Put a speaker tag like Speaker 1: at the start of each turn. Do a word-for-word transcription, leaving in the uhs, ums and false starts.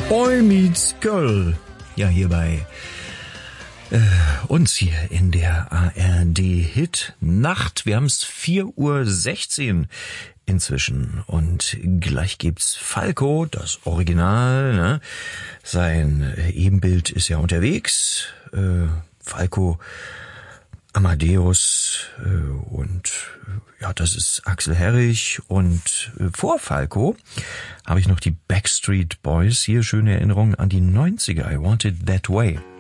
Speaker 1: Boy Meets Girl. Ja, hier bei äh, uns hier in der A R D-Hit Nacht. Wir haben es vier Uhr sechzehn inzwischen und gleich gibt's Falco, das Original, ne? Sein Ebenbild ist ja unterwegs. Äh, Falco, Amadeus äh, und äh, ja, das ist Axel Herrich und äh, vor Falco habe ich noch die Backstreet Boys. Hier schöne Erinnerungen an die neunziger. I Want It That Way.